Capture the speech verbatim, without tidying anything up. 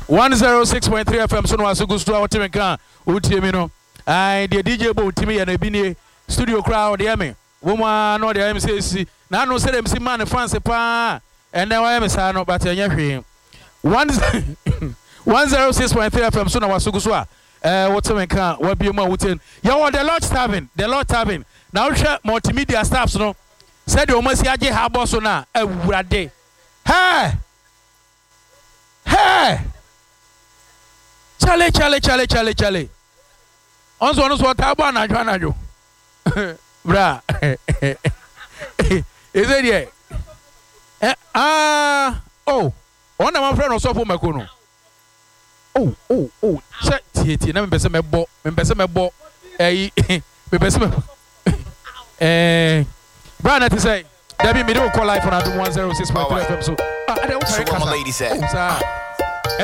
one oh six point three F M so no asugu sto a wote kan wotie mi no ai de D J Bo timi ya na bi ne studio crowd de me wo ma no de am say si na no say dem si man fans pa and then why me say no but enya hwe one oh six point three F M so na wasugu so a eh wote kan wa bi mu a woten ya wo the Lord Tavern the Lord Tavern na wo hwe multimedia staffs no said o masi age ha boss na awurade hey hey chale chale chale chale chale onzo onzo wata abo anadwo anadwo bra is it here eh ah oh ona man friend no so for makono oh oh oh che tie tie na me pese mebo me pese mebo eh me pese me eh bra na ti say Debbie me do call live on one oh six point three F M so ah I don't care. So where my ladies at?